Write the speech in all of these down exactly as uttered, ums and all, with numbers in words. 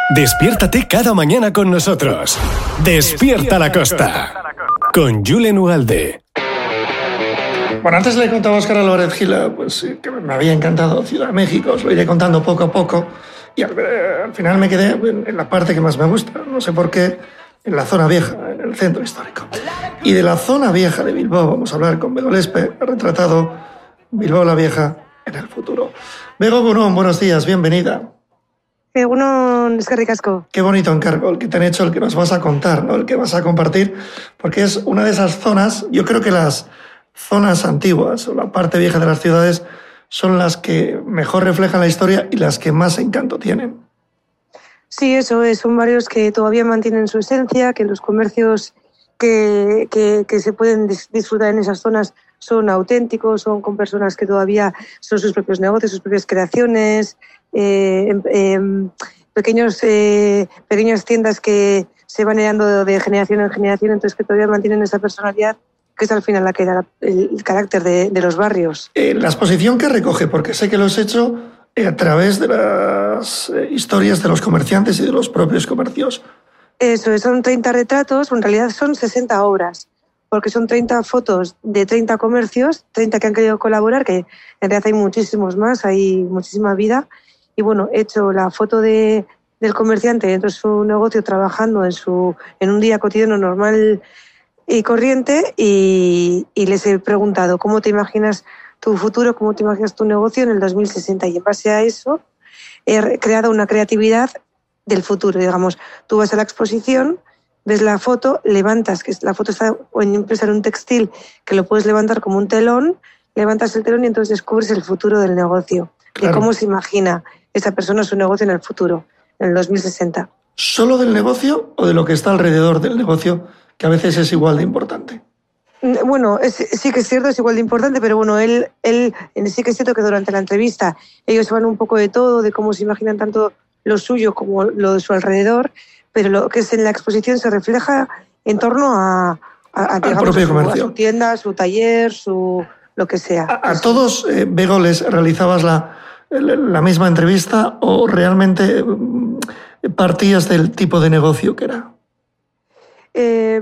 Despiértate cada mañana con nosotros. Despierta la Costa. Con Julen Ugalde. Bueno, antes le contaba a Óscar Álvarez Gila pues, que me había encantado Ciudad de México. Os lo iré contando poco a poco. Y al, al final me quedé en la parte que más me gusta. No sé por qué, en la zona vieja, en el centro histórico. Y de la zona vieja de Bilbao vamos a hablar con Bego Lespe, retratado Bilbao la Vieja en el futuro. Bego Gunón, buenos días, bienvenida. Egunon, eskerrik asko. Qué bonito encargo el que te han hecho, el que nos vas a contar, ¿no? El que vas a compartir, porque es una de esas zonas, yo creo que las zonas antiguas o la parte vieja de las ciudades son las que mejor reflejan la historia y las que más encanto tienen. Sí, eso es, son barrios que todavía mantienen su esencia, que los comercios que, que, que se pueden disfrutar en esas zonas son auténticos, son con personas que todavía son sus propios negocios, sus propias creaciones, eh, eh, pequeños, eh, pequeñas tiendas que se van heredando de generación en generación, entonces que todavía mantienen esa personalidad que es al final la que da el carácter de, de los barrios. Eh, la exposición que recoge, porque sé que lo has hecho eh, a través de las eh, historias de los comerciantes y de los propios comercios. Eso, son treinta retratos, en realidad son sesenta obras, porque son treinta fotos de treinta comercios, treinta que han querido colaborar, que en realidad hay muchísimos más, hay muchísima vida. Y bueno, he hecho la foto de, del comerciante dentro de su negocio trabajando en, su, en un día cotidiano normal y corriente y, y les he preguntado cómo te imaginas tu futuro, cómo te imaginas tu negocio en el dos mil sesenta, y en base a eso he creado una creatividad del futuro. Digamos, tú vas a la exposición, ves la foto, levantas, que la foto está impresa en un textil que lo puedes levantar como un telón, levantas el telón y entonces descubres el futuro del negocio, claro, de cómo se imagina esa persona su negocio en el futuro, en el dos mil sesenta. ¿Solo del negocio o de lo que está alrededor del negocio, que a veces es igual de importante? Bueno, es, sí que es cierto, es igual de importante, pero bueno, él, él sí que es cierto que durante la entrevista ellos van un poco de todo, de cómo se imaginan tanto lo suyo como lo de su alrededor, pero lo que es en la exposición se refleja en torno a, a, a, digamos, a, su, a su tienda, su taller, su lo que sea. ¿A, a todos, eh, Bego, les realizabas la, la misma entrevista o realmente partías del tipo de negocio que era? Eh,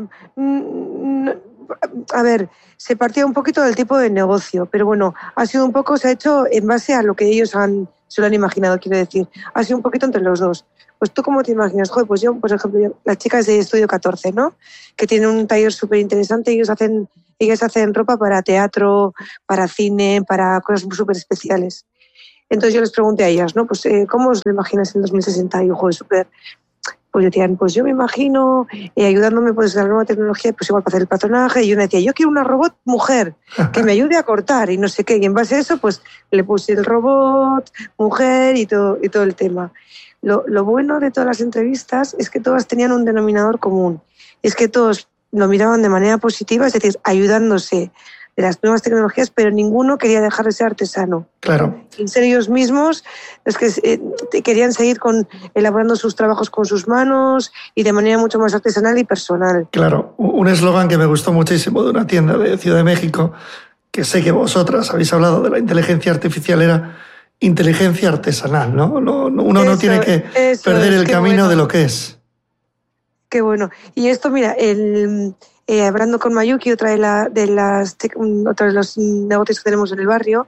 a ver, se partía un poquito del tipo de negocio, pero bueno, ha sido un poco, se ha hecho en base a lo que ellos han, se lo han imaginado, quiero decir. Ha sido un poquito entre los dos. Pues tú, ¿cómo te imaginas? Joder, pues yo, por ejemplo, yo, las chicas de Estudio catorce, ¿no? Que tienen un taller súper interesante, ellos hacen, ellas hacen ropa para teatro, para cine, para cosas súper especiales. Entonces yo les pregunté a ellas, ¿no? Pues, eh, ¿cómo os lo imaginas en el dos mil sesenta? Y yo, joder, súper... Pues decían, pues yo me imagino eh, ayudándome pues, a la nueva tecnología, pues igual para hacer el patronaje. Y yo me decía, yo quiero una robot mujer que me ayude a cortar y no sé qué. Y en base a eso, pues le puse el robot, mujer y todo, y todo el tema. Lo, lo bueno de todas las entrevistas es que todas tenían un denominador común. Es que todos lo miraban de manera positiva, es decir, ayudándose de las nuevas tecnologías, pero ninguno quería dejar de ser artesano. Claro. En ser ellos mismos, es que eh, querían seguir con, elaborando sus trabajos con sus manos y de manera mucho más artesanal y personal. Claro, un eslogan que me gustó muchísimo de una tienda de Ciudad de México, que sé que vosotras habéis hablado de la inteligencia artificial, era inteligencia artesanal, ¿no? no, no uno eso, no tiene que perder el camino bueno. de lo que es. Qué bueno. Y esto, mira, el... Eh, hablando con Mayuki, otra de, la, de las otro de los negocios que tenemos en el barrio,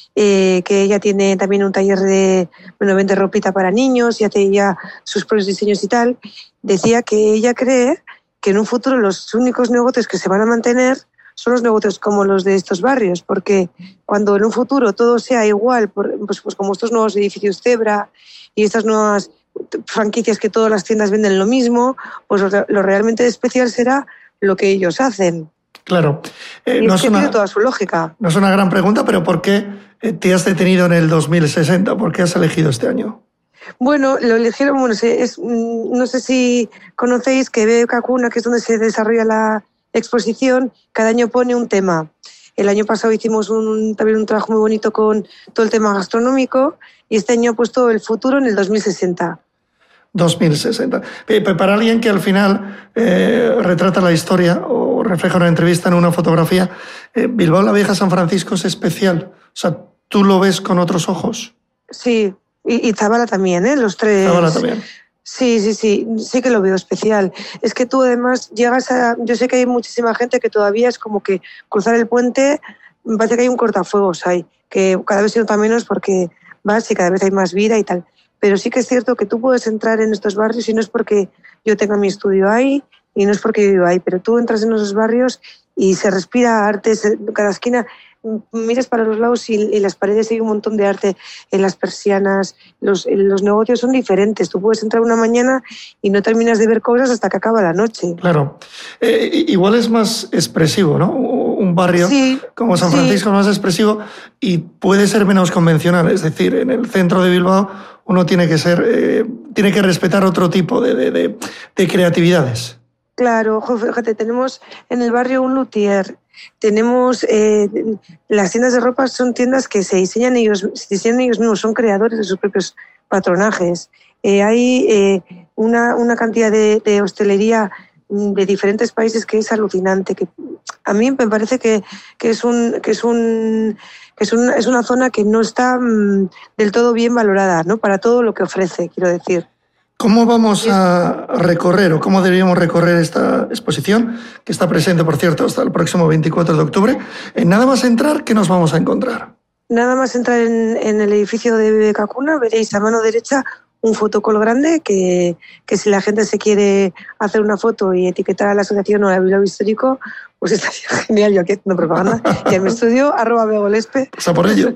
eh, que ella tiene también un taller de, bueno, vende ropita para niños y hace ella sus propios diseños y tal, decía que ella cree que en un futuro los únicos negocios que se van a mantener son los negocios como los de estos barrios, porque cuando en un futuro todo sea igual, pues, pues como estos nuevos edificios Zebra y estas nuevas franquicias que todas las tiendas venden lo mismo, pues lo, lo realmente especial será lo que ellos hacen. Claro. Eh, y no es que una, tiene toda su lógica. No es una gran pregunta, pero ¿por qué te has detenido en el dos mil sesenta? ¿Por qué has elegido este año? Bueno, lo eligieron, bueno, es, no sé si conocéis que B K Kuna, que es donde se desarrolla la exposición, cada año pone un tema. El año pasado hicimos un, también un trabajo muy bonito con todo el tema gastronómico y este año ha puesto el futuro en el dos mil sesenta. dos mil sesenta. Para alguien que al final eh, retrata la historia o refleja una entrevista en una fotografía, eh, Bilbao la Vieja San Francisco es especial. O sea, ¿tú lo ves con otros ojos? Sí, y, y Zabala también, ¿eh? Los tres. Zabala también. Sí, sí, sí, sí que lo veo especial. Es que tú además llegas a... Yo sé que hay muchísima gente que todavía es como que cruzar el puente, me parece que hay un cortafuegos ahí, que cada vez se nota menos porque vas y cada vez hay más vida y tal. Pero sí que es cierto que tú puedes entrar en estos barrios y no es porque yo tenga mi estudio ahí y no es porque yo vivo ahí, pero tú entras en esos barrios y se respira arte en cada esquina. Miras para los lados y en las paredes hay un montón de arte, en las persianas, los, los negocios son diferentes. Tú puedes entrar una mañana y no terminas de ver cosas hasta que acaba la noche. Claro. Eh, igual es más expresivo, ¿no? Un barrio sí, como San Francisco sí. es más expresivo y puede ser menos convencional. Es decir, en el centro de Bilbao uno tiene que ser, eh, tiene que respetar otro tipo de, de, de, de creatividades. Claro, fíjate, tenemos en el barrio un luthier, tenemos eh, las tiendas de ropa son tiendas que se diseñan ellos, se diseñan ellos mismos, son creadores de sus propios patronajes. Eh, hay eh, una, una cantidad de, de hostelería de diferentes países que es alucinante. Que a mí me parece que, que es un que es un que es, un, es una zona que no está mm, del todo bien valorada, ¿no? Para todo lo que ofrece, quiero decir. ¿Cómo vamos a recorrer o cómo deberíamos recorrer esta exposición, que está presente, por cierto, hasta el próximo veinticuatro de octubre? En nada más entrar, ¿qué nos vamos a encontrar? Nada más entrar en, en el edificio de B B K Cuna, veréis a mano derecha un fotocall grande que, que si la gente se quiere hacer una foto y etiquetar a la asociación o al Bilbao Histórico, pues estaría genial. Yo aquí haciendo propaganda. Y en mi estudio, arroba begolespe. Pasa por ello.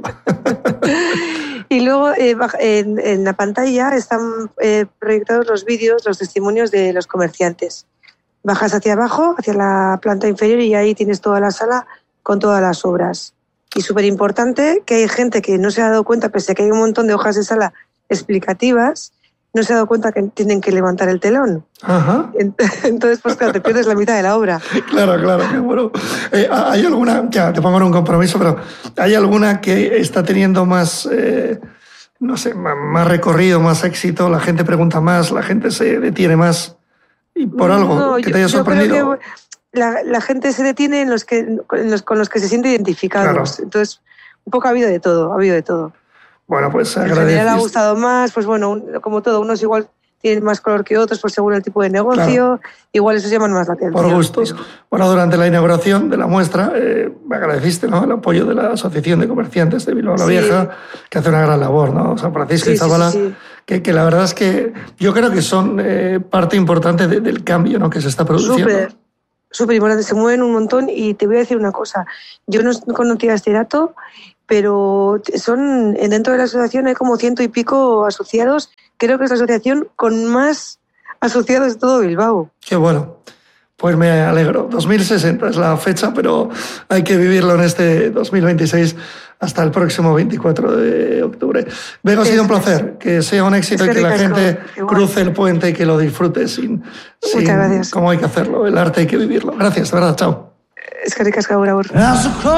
Y luego eh, en, en la pantalla están eh, proyectados los vídeos, los testimonios de los comerciantes. Bajas hacia abajo, hacia la planta inferior y ahí tienes toda la sala con todas las obras. Y súper importante que hay gente que no se ha dado cuenta, pese a que hay un montón de hojas de sala explicativas, no se ha dado cuenta que tienen que levantar el telón. Ajá. Entonces, pues claro, te pierdes la mitad de la obra. Claro, claro, qué bueno. Eh, ¿Hay alguna, ya te pongo en un compromiso, pero hay alguna que está teniendo más, eh, no sé, más recorrido, más éxito? La gente pregunta más, la gente se detiene más y por algo no, que yo, te haya sorprendido. Yo creo que la, la gente se detiene en los que, en los, con los que se siente identificados. Claro. Entonces, un poco ha habido de todo, ha habido de todo. Bueno, pues agradezco. En general ha gustado más, pues bueno, como todo, unos igual tienen más color que otros, pues según el tipo de negocio, claro. Igual esos llaman más la atención. Por gustos. Pero... Bueno, durante la inauguración de la muestra, eh, me agradeciste, ¿no?, el apoyo de la Asociación de Comerciantes de Bilbao la sí. Vieja, que hace una gran labor, ¿no? San Francisco sí, y Zabala, sí, sí, sí. Que, que la verdad es que yo creo que son eh, parte importante de, del cambio, ¿no?, que se está produciendo. Súper. Súper importante, se mueven un montón y te voy a decir una cosa, yo no conocía este dato, pero son dentro de la asociación hay como ciento y pico asociados, creo que es la asociación con más asociados de todo Bilbao. Qué bueno, pues me alegro, dos mil sesenta es la fecha, pero hay que vivirlo en este dos mil veintiséis hasta el próximo veinticuatro de octubre. Bego, ha sido un placer, que sea un éxito es que y que la gente cruce el puente y que lo disfrute sin, sin cómo hay que hacerlo, el arte hay que vivirlo. Gracias, de verdad, chao. Es que ricasco,